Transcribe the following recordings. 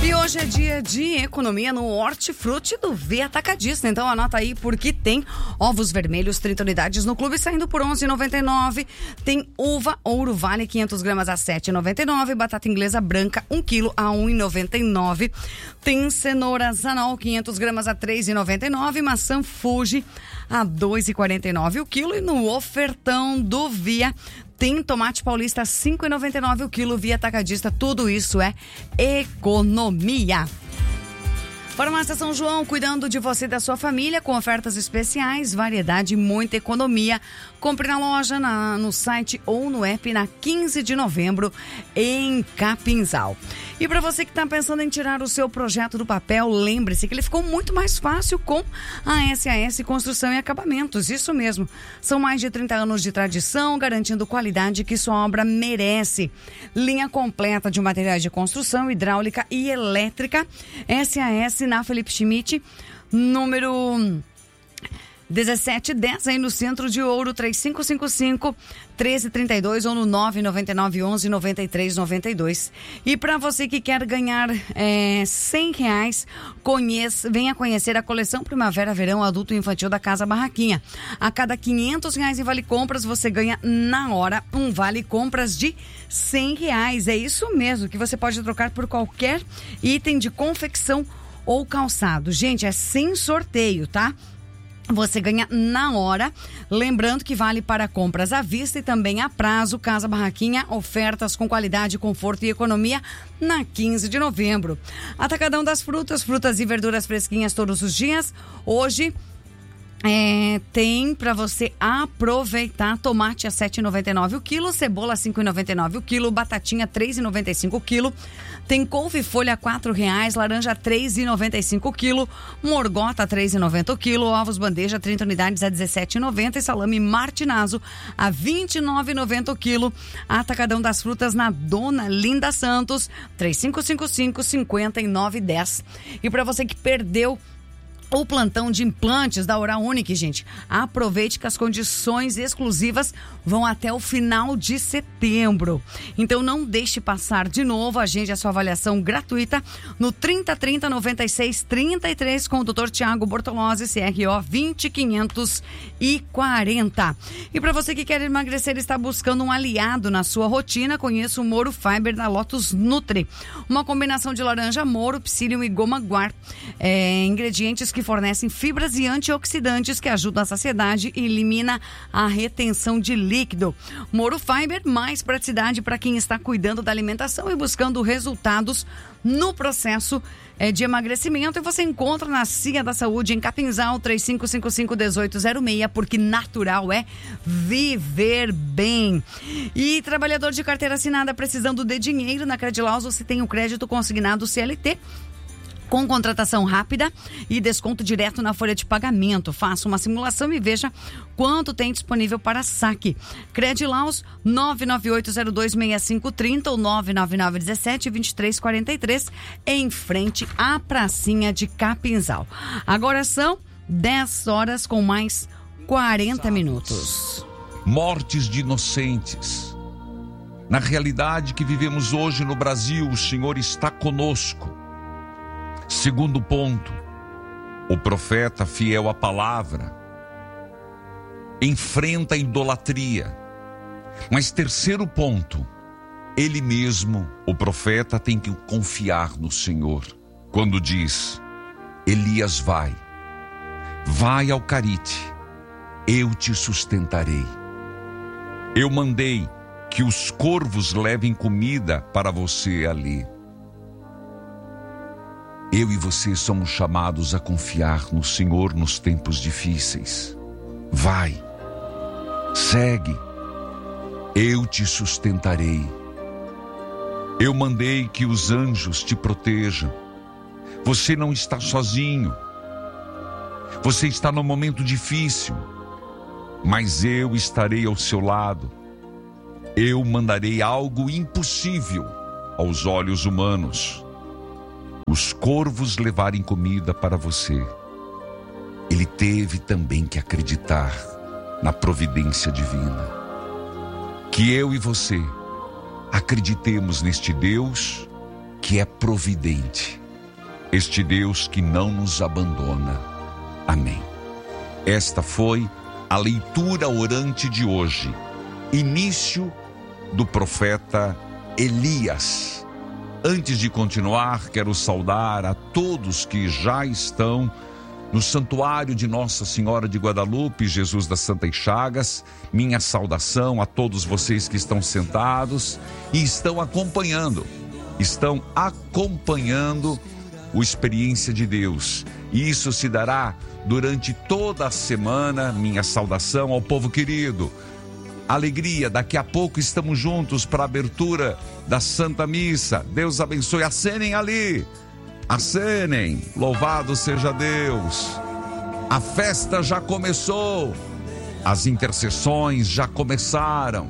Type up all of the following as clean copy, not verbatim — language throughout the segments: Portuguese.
E hoje é dia de economia no Hortifruti do V Atacadista. Então anota aí, porque tem ovos vermelhos 30 unidades no clube saindo por R$11,99. Tem uva Ouro Vale 500 gramas a R$7,99. Batata inglesa branca 1 quilo a R$1,99. Tem cenoura Zanol 500 gramas a R$3,99. Maçã Fuji a R$2,49 o quilo. E no ofertão do Via tem tomate paulista a R$5,99 o quilo via atacadista. Tudo isso é economia. Farmácia São João, cuidando de você e da sua família, com ofertas especiais, variedade e muita economia. Compre na loja, no site ou no app na 15 de novembro em Capinzal. E para você que está pensando em tirar o seu projeto do papel, lembre-se que ele ficou muito mais fácil com a SAS Construção e Acabamentos. Isso mesmo, são mais de 30 anos de tradição, garantindo qualidade que sua obra merece. Linha completa de materiais de construção, hidráulica e elétrica. SAS na Felipe Schmidt, número 1710, aí no Centro de Ouro, 3555-1332 ou no 999-11-9392. E para você que quer ganhar R$100, venha conhecer a coleção Primavera-Verão Adulto e Infantil da Casa Barraquinha. A cada R$500 em Vale Compras, você ganha na hora um Vale Compras de R$100. É isso mesmo, que você pode trocar por qualquer item de confecção ou calçado. Gente, é sem sorteio, tá? Você ganha na hora, lembrando que vale para compras à vista e também a prazo. Casa Barraquinha, ofertas com qualidade, conforto e economia na 15 de novembro. Atacadão das frutas e verduras fresquinhas todos os dias. Hoje tem para você aproveitar: tomate a R$7,99 o quilo, cebola a R$5,99 o quilo, batatinha R$3,95 o quilo, tem couve-folha a R$4, laranja a R$3,95 o quilo, morgota a R$3,90 o quilo, ovos bandeja 30 unidades a R$17,90 e salame martinazo a R$29,90 o quilo. Atacadão das frutas na Dona Linda Santos, 3555-5910. E para você que perdeu o plantão de implantes da Oral Unique, gente, aproveite que as condições exclusivas vão até o final de setembro. Então não deixe passar de novo. Agende a sua avaliação gratuita no 3030-9633 com o Dr. Tiago Bortolozzi, CRO 20540. E para você que quer emagrecer e está buscando um aliado na sua rotina, conheça o Moro Fiber da Lotus Nutri. Uma combinação de laranja, moro, psyllium e goma guar. Ingredientes que fornecem fibras e antioxidantes que ajudam a saciedade e elimina a retenção de líquido. Moro Fiber, mais praticidade para quem está cuidando da alimentação e buscando resultados no processo de emagrecimento. E você encontra na CIA da Saúde em Capinzal, 3555-1806, porque natural é viver bem. E trabalhador de carteira assinada precisando de dinheiro, na Credilaus você tem o crédito consignado CLT com contratação rápida e desconto direto na folha de pagamento. Faça uma simulação e veja quanto tem disponível para saque. Credilaus 998026530 ou 999172343, em frente à pracinha de Capinzal. Agora são 10 horas com mais 40 minutos. Mortes de inocentes. Na realidade que vivemos hoje no Brasil, o Senhor está conosco. Segundo ponto, o profeta fiel à palavra enfrenta a idolatria. Mas terceiro ponto, ele mesmo, o profeta, tem que confiar no Senhor. Quando diz: Elias vai ao Carite, eu te sustentarei. Eu mandei que os corvos levem comida para você ali. Eu e você somos chamados a confiar no Senhor nos tempos difíceis. Vai, segue, eu te sustentarei. Eu mandei que os anjos te protejam. Você não está sozinho. Você está num momento difícil, mas eu estarei ao seu lado. Eu mandarei algo impossível aos olhos humanos: os corvos levarem comida para você. Ele teve também que acreditar na providência divina. Que eu e você acreditemos neste Deus que é providente, este Deus que não nos abandona. Amém. Esta foi a leitura orante de hoje, início do profeta Elias. Antes de continuar, quero saudar a todos que já estão no santuário de Nossa Senhora de Guadalupe, Jesus das Santas Chagas. Minha saudação a todos vocês que estão sentados e estão acompanhando o Experiência de Deus. E isso se dará durante toda a semana. Minha saudação ao povo querido. Alegria, daqui a pouco estamos juntos para a abertura da Santa Missa. Deus abençoe. Acenem ali. Acenem. Louvado seja Deus. A festa já começou. As intercessões já começaram.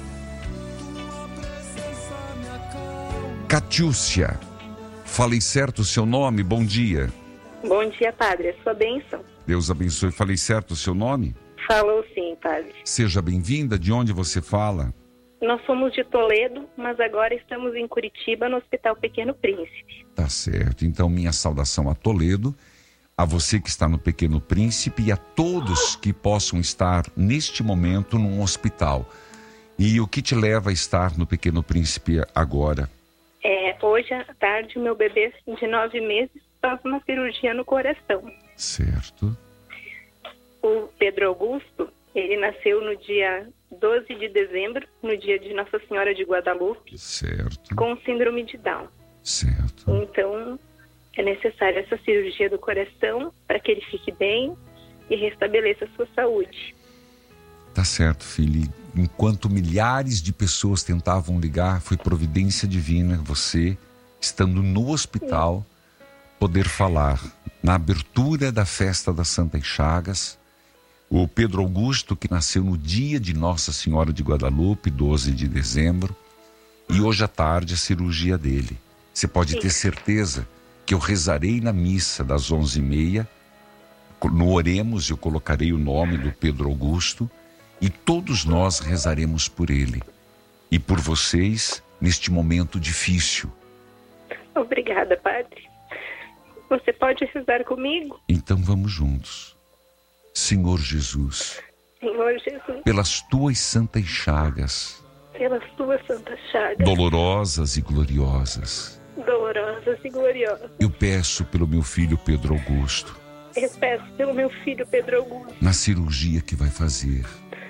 Catiúcia, falei certo o seu nome? Bom dia. Bom dia, padre. A sua bênção. Deus abençoe. Falei certo o seu nome? Falou sim, padre. Seja bem-vinda. De onde você fala? Nós somos de Toledo, mas agora estamos em Curitiba, no Hospital Pequeno Príncipe. Tá certo. Então, minha saudação a Toledo, a você que está no Pequeno Príncipe e a todos que possam estar neste momento num hospital. E o que te leva a estar no Pequeno Príncipe agora? Hoje à tarde, o meu bebê de 9 meses faz uma cirurgia no coração. Certo. O Pedro Augusto, ele nasceu no dia 12 de dezembro, no dia de Nossa Senhora de Guadalupe. Certo. Com síndrome de Down. Certo. Então, é necessária essa cirurgia do coração para que ele fique bem e restabeleça a sua saúde. Tá certo, filho. Enquanto milhares de pessoas tentavam ligar, foi providência divina você, estando no hospital, poder falar. Na abertura da festa das Santas Chagas, o Pedro Augusto, que nasceu no dia de Nossa Senhora de Guadalupe, 12 de dezembro, e hoje à tarde a cirurgia dele. Você pode ter certeza que eu rezarei na missa das 11h30, no Oremos eu colocarei o nome do Pedro Augusto, e todos nós rezaremos por ele e por vocês neste momento difícil. Obrigada, padre. Você pode rezar comigo? Então vamos juntos. Senhor Jesus, Senhor Jesus, pelas tuas santas chagas, pelas tuas santas chagas, dolorosas e gloriosas, eu peço pelo meu filho Pedro Augusto, eu peço pelo meu filho Pedro Augusto, na cirurgia que vai fazer,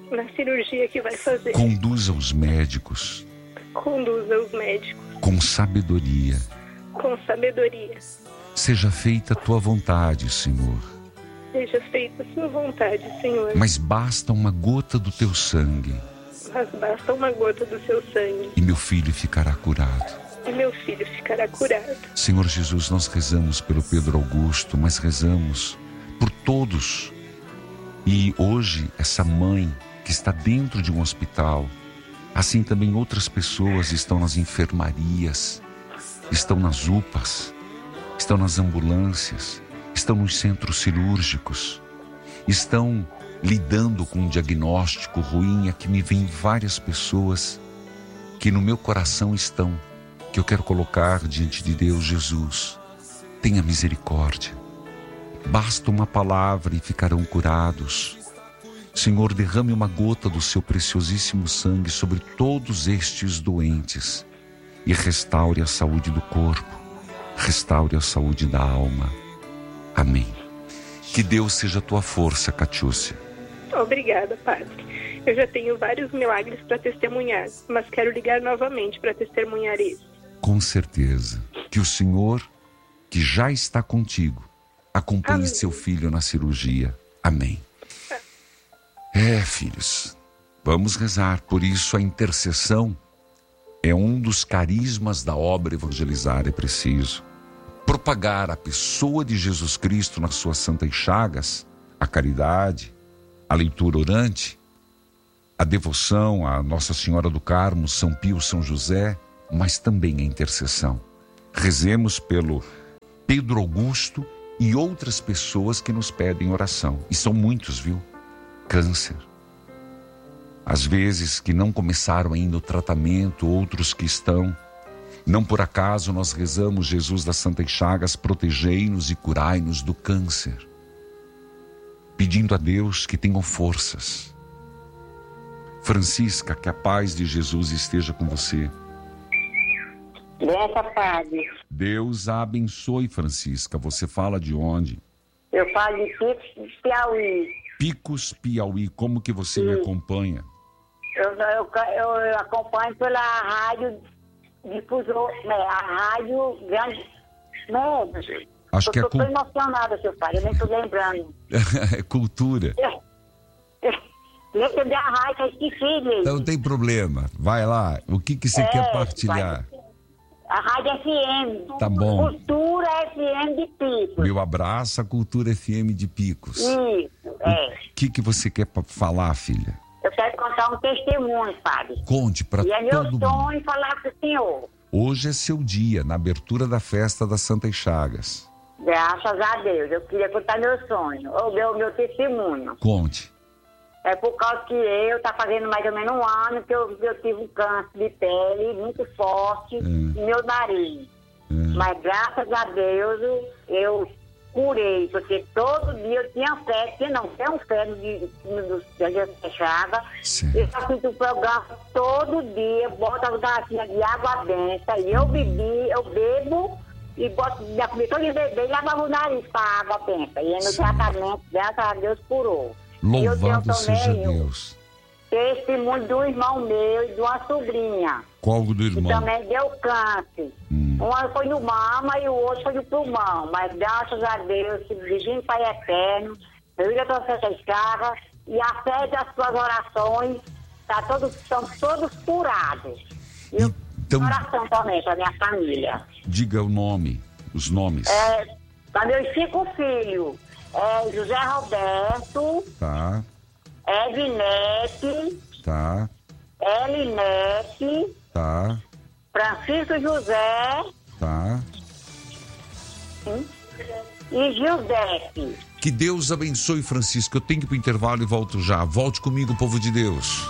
conduza os médicos, com sabedoria, seja feita a tua vontade, Senhor. Seja feita a sua vontade, Senhor. Mas basta uma gota do teu sangue. E meu filho ficará curado. Senhor Jesus, nós rezamos pelo Pedro Augusto, mas rezamos por todos. E hoje, essa mãe que está dentro de um hospital, assim também outras pessoas estão nas enfermarias, estão nas UPAs, estão nas ambulâncias, estão nos centros cirúrgicos, estão lidando com um diagnóstico ruim. Aqui me vêm várias pessoas que no meu coração estão, que eu quero colocar diante de Deus. Jesus, tenha misericórdia. Basta uma palavra e ficarão curados. Senhor, derrame uma gota do seu preciosíssimo sangue sobre todos estes doentes e restaure a saúde do corpo, restaure a saúde da alma. Amém. Que Deus seja a tua força, Catiúcia. Obrigada, padre. Eu já tenho vários milagres para testemunhar, mas quero ligar novamente para testemunhar isso. Com certeza. Que o Senhor, que já está contigo, acompanhe seu filho na cirurgia. Amém. Filhos, vamos rezar. Por isso a intercessão é um dos carismas da obra evangelizar. É preciso propagar a pessoa de Jesus Cristo nas suas santas chagas, a caridade, a leitura orante, a devoção a Nossa Senhora do Carmo, São Pio, São José, mas também a intercessão. Rezemos pelo Pedro Augusto e outras pessoas que nos pedem oração. E são muitos, viu? Câncer. Às vezes que não começaram ainda o tratamento, outros que estão. Não por acaso nós rezamos: Jesus das Santas Chagas, protegei-nos e curai-nos do câncer. Pedindo a Deus que tenham forças. Francisca, que a paz de Jesus esteja com você. Graça, Padre. Deus a abençoe, Francisca. Você fala de onde? Eu falo de Picos, Piauí. Picos, Piauí. Como que você me acompanha? Eu acompanho pela rádio difusor, a rádio grande. Acho que é estou emocionada, seu pai, eu nem estou lembrando. É cultura. Eu a rádio, eu esqueci, gente. Não tem problema. Vai lá. O que você quer partilhar? A Rádio FM. Tá bom. Cultura FM de Picos. Meu abraço à Cultura FM de Picos. Isso, O que você quer falar, filha? Eu quero contar um testemunho, Padre. Conte para todo mundo. E é meu sonho falar pro senhor. Hoje é seu dia, na abertura da festa das Santas Chagas. Graças a Deus. Eu queria contar meu sonho, meu testemunho. Conte. É por causa que eu tá fazendo mais ou menos um ano que eu tive um câncer de pele muito forte no meu nariz. Mas graças a Deus eu curei, porque todo dia eu tinha fé, tenho fé no Chaga. Eu faço o programa todo dia, boto as garrafinhas de água benta e eu bebo e boto minha comida todo dia e lavava o nariz com a água benta. E no tratamento, graças a Deus, curou. Louvado seja Deus. Testemunho de um irmão meu e de uma sobrinha. Qual do irmão? Que também deu câncer. Um foi no mama e o outro foi no pulmão. Mas graças a Deus, Divino Pai Eterno, eu ia trouxe essa escada e a fé das suas orações são todos curados. E então, oração também para minha família. Diga os nomes. Para meus 5 filhos. José Roberto. Tá. Ednete. Tá. Elinete. Tá. Francisco José. Tá. E Gildete. Que Deus abençoe, Francisco. Eu tenho que ir pro intervalo e volto já. Volte comigo, povo de Deus.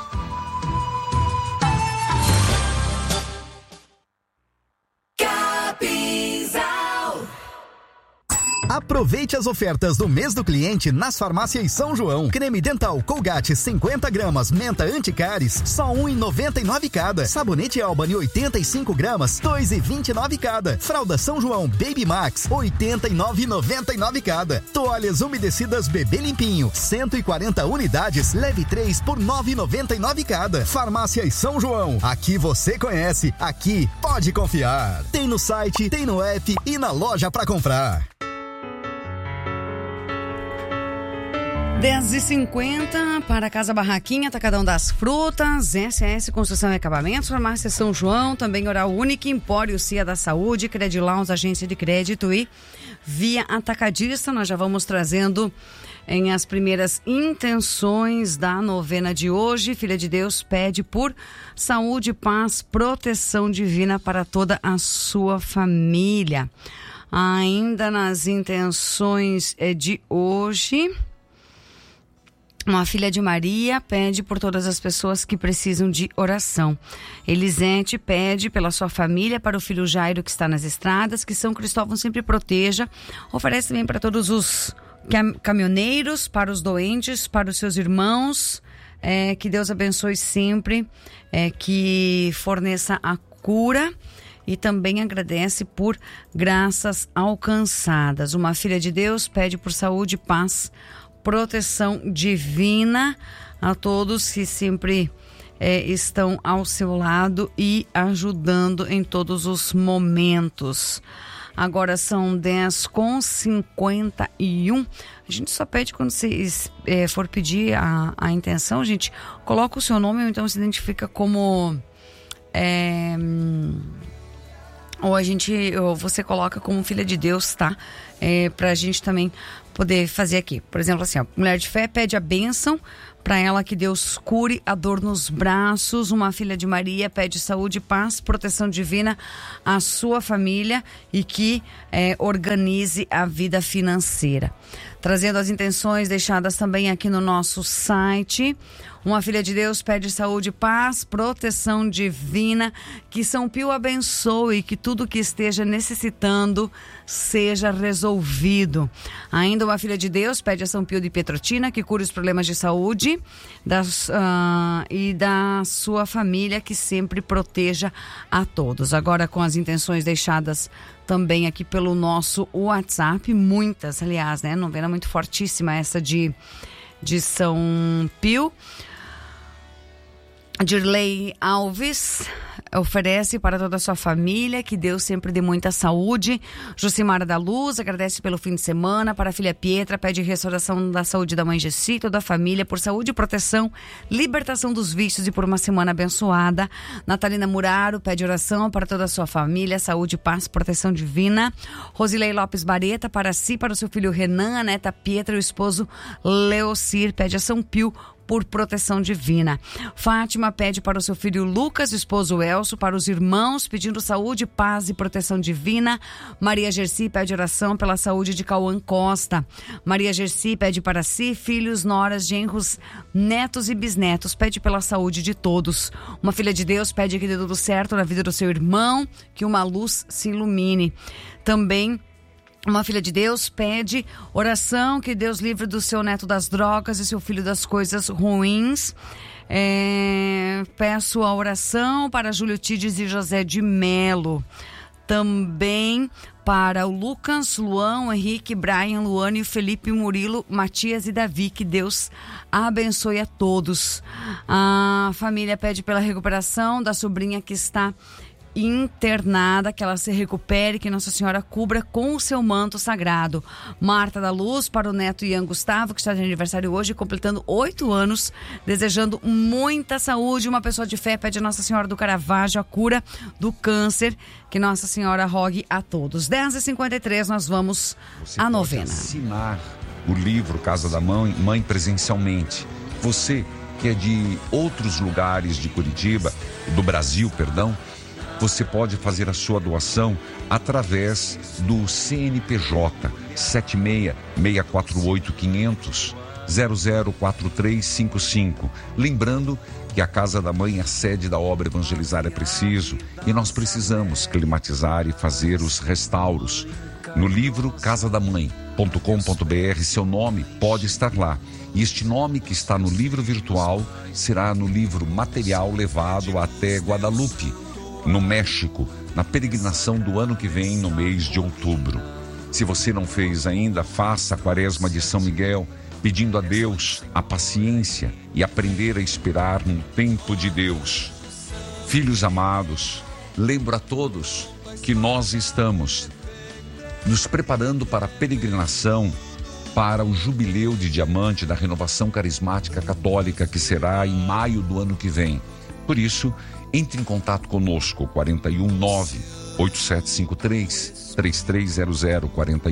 Aproveite as ofertas do mês do cliente nas farmácias São João. Creme dental Colgate 50 gramas, menta anticáries, só R$1,99 cada. Sabonete Albany 85 gramas, R$2,29 cada. Fralda São João Baby Max, R$89,99 cada. Toalhas umedecidas Bebê Limpinho, 140 unidades, leve 3 por R$9,99 cada. Farmácias São João, aqui você conhece, aqui pode confiar. Tem no site, tem no app e na loja pra comprar. 10h50 para a Casa Barraquinha, Atacadão das Frutas, SS Construção e Acabamentos, Farmácia São João, também Oral Única, Empório Cia da Saúde, Credilaus, Agência de Crédito e Via Atacadista. Nós já vamos trazendo em as primeiras intenções da novena de hoje. Filha de Deus pede por saúde, paz, proteção divina para toda a sua família. Ainda nas intenções de hoje, uma filha de Maria pede por todas as pessoas que precisam de oração. Elisete pede pela sua família, para o filho Jairo que está nas estradas, que São Cristóvão sempre proteja. Oferece também para todos os caminhoneiros, para os doentes, para os seus irmãos. Que Deus abençoe sempre, que forneça a cura. E também agradece por graças alcançadas. Uma filha de Deus pede por saúde, paz, proteção divina a todos que sempre estão ao seu lado e ajudando em todos os momentos. Agora são 10h51. A gente só pede quando você for pedir a intenção, gente, coloca o seu nome ou então se identifica como... ou você coloca como filha de Deus, tá? Pra gente também poder fazer aqui. Por exemplo, assim, ó, mulher de fé pede a bênção para ela, que Deus cure a dor nos braços. Uma filha de Maria pede saúde, paz, proteção divina à sua família e que organize a vida financeira. Trazendo as intenções deixadas também aqui no nosso site. Uma filha de Deus pede saúde, paz, proteção divina, que São Pio abençoe, que tudo que esteja necessitando seja resolvido. Ainda uma filha de Deus pede a São Pio de Pietrotina que cure os problemas de saúde e da sua família, que sempre proteja a todos. Agora, com as intenções deixadas também aqui pelo nosso WhatsApp, muitas, aliás, né? Novena muito fortíssima essa de São Pio. Dirley Alves oferece para toda a sua família, que Deus sempre dê muita saúde. Josimara da Luz agradece pelo fim de semana. Para a filha Pietra, pede restauração da saúde da mãe Gessi, toda a família, por saúde e proteção, libertação dos vícios e por uma semana abençoada. Natalina Muraro pede oração para toda a sua família, saúde, paz, proteção divina. Rosilei Lopes Bareta, para si, para o seu filho Renan, a neta Pietra e o esposo Leocir, pede a São Pio por proteção divina. Fátima pede para o seu filho Lucas, o esposo Elcio, para os irmãos, pedindo saúde, paz e proteção divina. Maria Gersi pede oração pela saúde de Cauã Costa. Maria Gersi pede para si, filhos, noras, genros, netos e bisnetos, pede pela saúde de todos. Uma filha de Deus pede que dê tudo certo na vida do seu irmão, que uma luz se ilumine. Também uma filha de Deus pede oração, que Deus livre do seu neto das drogas e seu filho das coisas ruins. Peço a oração para Júlio Tides e José de Melo. Também para o Lucas, Luan, Henrique, Brian, Luane, Felipe, Murilo, Matias e Davi, que Deus abençoe a todos. A família pede pela recuperação da sobrinha que está internada, que ela se recupere, que Nossa Senhora cubra com o seu manto sagrado. Marta da Luz, para o neto Ian Gustavo, que está de aniversário hoje, completando 8 anos, desejando muita saúde. Uma pessoa de fé pede a Nossa Senhora do Caravaggio a cura do câncer, que Nossa Senhora rogue a todos. 10h53, nós vamos à novena. Você pode assinar o livro Casa da Mãe presencialmente. Você que é de outros lugares de Curitiba, do Brasil, perdão, você pode fazer a sua doação através do CNPJ 76-648-500-004355. Lembrando que a Casa da Mãe é a sede da obra Evangelizar é Preciso e nós precisamos climatizar e fazer os restauros. No livro casadamãe.com.br, seu nome pode estar lá. E este nome que está no livro virtual será no livro material levado até Guadalupe, no México, na peregrinação do ano que vem, no mês de outubro. Se você não fez ainda, faça a Quaresma de São Miguel, pedindo a Deus a paciência e aprender a esperar no tempo de Deus. Filhos amados, lembro a todos que nós estamos nos preparando para a peregrinação para o Jubileu de Diamante da Renovação Carismática Católica, que será em maio do ano que vem. Por isso, entre em contato conosco, 419-8753-3300,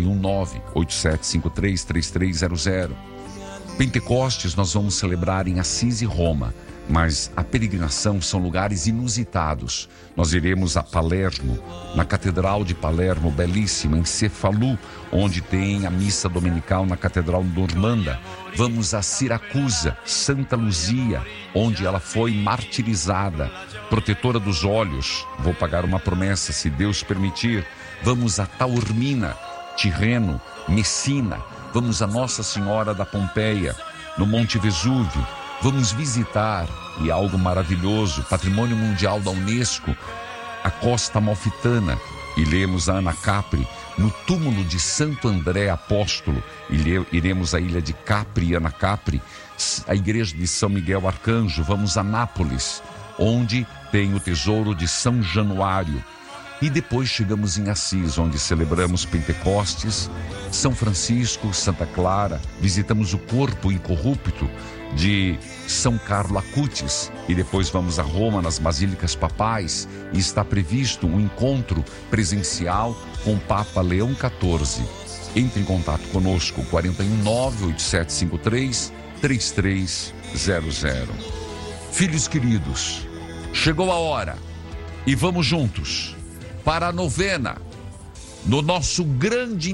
419-8753-3300. Pentecostes nós vamos celebrar em Assis e Roma, mas a peregrinação são lugares inusitados. Nós iremos a Palermo, na Catedral de Palermo, belíssima, em Cefalu, onde tem a missa dominical na Catedral Normanda. Vamos a Siracusa, Santa Luzia, onde ela foi martirizada, protetora dos olhos. Vou pagar uma promessa, se Deus permitir. Vamos a Taormina, Tirreno, Messina. Vamos a Nossa Senhora da Pompeia, no Monte Vesúvio. Vamos visitar, e algo maravilhoso, Patrimônio Mundial da Unesco, a Costa Amalfitana. Iremos a Anacapri, no túmulo de Santo André Apóstolo. Iremos à ilha de Capri e Anacapri, a igreja de São Miguel Arcanjo. Vamos a Nápoles, onde tem o tesouro de São Januário. E depois chegamos em Assis, onde celebramos Pentecostes, São Francisco, Santa Clara. Visitamos o corpo incorrupto de São Carlo Acutis. E depois vamos a Roma, nas Basílicas Papais. E está previsto um encontro presencial com o Papa Leão XIV. Entre em contato conosco, 419-8753-3300. Filhos queridos, chegou a hora e vamos juntos para a novena, no nosso grande